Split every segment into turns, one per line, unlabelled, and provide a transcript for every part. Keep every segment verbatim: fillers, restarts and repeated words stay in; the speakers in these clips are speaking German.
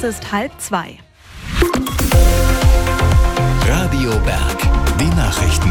ist halb zwei.
Radio Berg, die Nachrichten.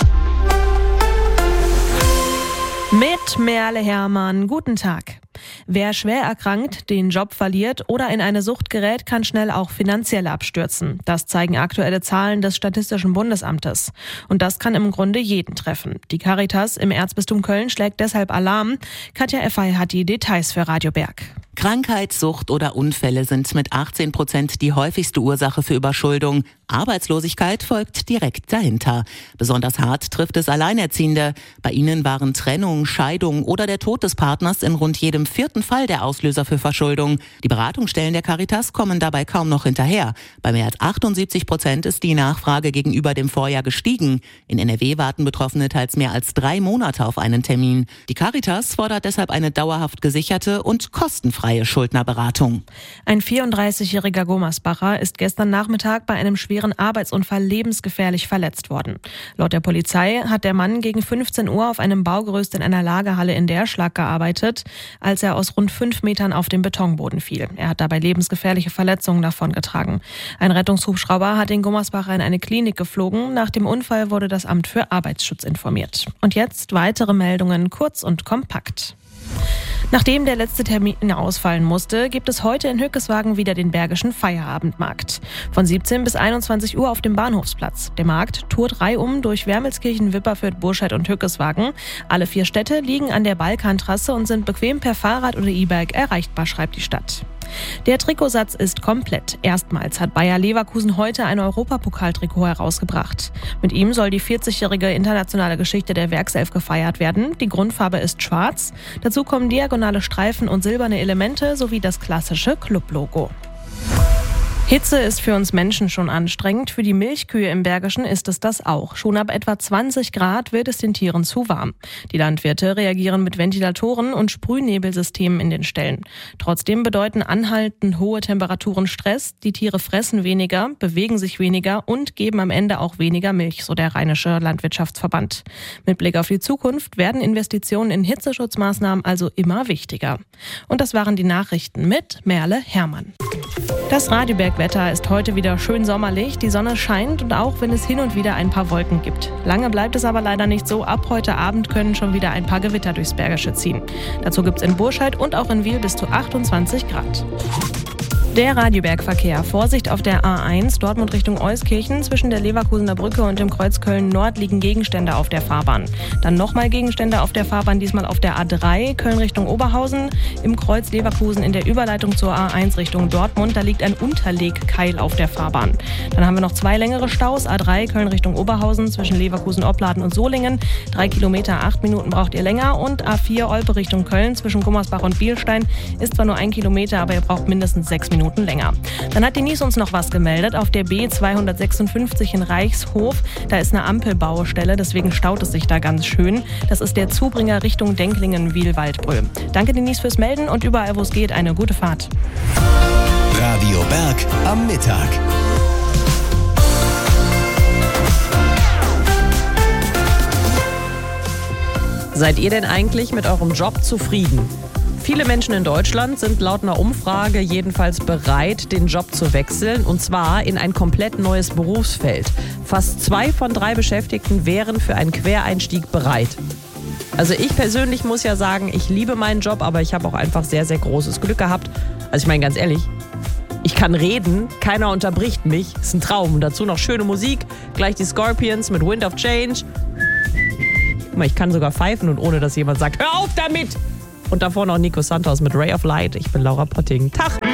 Mit Merle Hermann, guten Tag. Wer schwer erkrankt, den Job verliert oder in eine Sucht gerät, kann schnell auch finanziell abstürzen. Das zeigen aktuelle Zahlen des Statistischen Bundesamtes. Und das kann im Grunde jeden treffen. Die Caritas im Erzbistum Köln schlägt deshalb Alarm. Katja Effay hat die Details für Radio Berg.
Krankheit, Sucht oder Unfälle sind mit achtzehn Prozent die häufigste Ursache für Überschuldung. Arbeitslosigkeit folgt direkt dahinter. Besonders hart trifft es Alleinerziehende. Bei ihnen waren Trennung, Scheidung oder der Tod des Partners in rund jedem vierten Fall der Auslöser für Verschuldung. Die Beratungsstellen der Caritas kommen dabei kaum noch hinterher. Bei mehr als achtundsiebzig Prozent ist die Nachfrage gegenüber dem Vorjahr gestiegen. In N R W warten Betroffene teils mehr als drei Monate auf einen Termin. Die Caritas fordert deshalb eine dauerhaft gesicherte und kostenfreie Schuldnerberatung.
Ein vierunddreißigjähriger Gummersbacher ist gestern Nachmittag bei einem schweren Arbeitsunfall lebensgefährlich verletzt worden. Laut der Polizei hat der Mann gegen fünfzehn Uhr auf einem Baugerüst in einer Lagerhalle in Derschlag gearbeitet, als er aus rund fünf Metern auf den Betonboden fiel. Er hat dabei lebensgefährliche Verletzungen davongetragen. Ein Rettungshubschrauber hat den Gummersbacher in eine Klinik geflogen. Nach dem Unfall wurde das Amt für Arbeitsschutz informiert. Und jetzt weitere Meldungen, kurz und kompakt. Nachdem der letzte Termin ausfallen musste, gibt es heute in Hückeswagen wieder den Bergischen Feierabendmarkt. Von siebzehn bis einundzwanzig Uhr auf dem Bahnhofsplatz. Der Markt tourt reihum durch Wermelskirchen, Wipperfürth, Burscheid und Hückeswagen. Alle vier Städte liegen an der Balkantrasse und sind bequem per Fahrrad oder E-Bike erreichbar, schreibt die Stadt. Der Trikotsatz ist komplett. Erstmals hat Bayer Leverkusen heute ein Europapokaltrikot herausgebracht. Mit ihm soll die vierzigjährige internationale Geschichte der Werkself gefeiert werden. Die Grundfarbe ist schwarz. Dazu kommen diagonale Streifen und silberne Elemente sowie das klassische Clublogo. Hitze ist für uns Menschen schon anstrengend, für die Milchkühe im Bergischen ist es das auch. Schon ab etwa zwanzig Grad wird es den Tieren zu warm. Die Landwirte reagieren mit Ventilatoren und Sprühnebelsystemen in den Ställen. Trotzdem bedeuten anhaltend hohe Temperaturen Stress. Die Tiere fressen weniger, bewegen sich weniger und geben am Ende auch weniger Milch, so der Rheinische Landwirtschaftsverband. Mit Blick auf die Zukunft werden Investitionen in Hitzeschutzmaßnahmen also immer wichtiger. Und das waren die Nachrichten mit Merle Hermann. Das Radio Berg-Wetter ist heute wieder schön sommerlich. Die Sonne scheint und auch wenn es hin und wieder ein paar Wolken gibt. Lange bleibt es aber leider nicht so. Ab heute Abend können schon wieder ein paar Gewitter durchs Bergische ziehen. Dazu gibt es in Burscheid und auch in Wil bis zu achtundzwanzig Grad. Der Radioberg-Verkehr. Vorsicht auf der A eins, Dortmund Richtung Euskirchen. Zwischen der Leverkusener Brücke und dem Kreuz Köln-Nord liegen Gegenstände auf der Fahrbahn. Dann nochmal Gegenstände auf der Fahrbahn, diesmal auf der A drei, Köln Richtung Oberhausen. Im Kreuz Leverkusen in der Überleitung zur A eins Richtung Dortmund. Da liegt ein Unterlegkeil auf der Fahrbahn. Dann haben wir noch zwei längere Staus. A drei, Köln Richtung Oberhausen zwischen Leverkusen, Opladen und Solingen. Drei Kilometer, acht Minuten braucht ihr länger. Und A vier, Olpe Richtung Köln zwischen Gummersbach und Bielstein. Ist zwar nur ein Kilometer, aber ihr braucht mindestens sechs Minuten länger. Dann hat die Nies uns noch was gemeldet. Auf der B zweihundertsechsundfünfzig in Reichshof, da ist eine Ampelbaustelle, deswegen staut es sich da ganz schön. Das ist der Zubringer Richtung Denklingen-Wiel-Waldbröl. Danke Denise fürs Melden und überall, wo es geht, eine gute Fahrt.
Radio Berg am Mittag.
Seid ihr denn eigentlich mit eurem Job zufrieden? Viele Menschen in Deutschland sind laut einer Umfrage jedenfalls bereit, den Job zu wechseln, und zwar in ein komplett neues Berufsfeld. Fast zwei von drei Beschäftigten wären für einen Quereinstieg bereit. Also ich persönlich muss ja sagen, ich liebe meinen Job, aber ich habe auch einfach sehr, sehr großes Glück gehabt. Also ich meine ganz ehrlich, ich kann reden, keiner unterbricht mich, ist ein Traum. Und dazu noch schöne Musik, gleich die Scorpions mit Wind of Change. Guck mal, ich kann sogar pfeifen und ohne dass jemand sagt, hör auf damit! Und davor noch Nico Santos mit Ray of Light. Ich bin Laura Potting. Tag!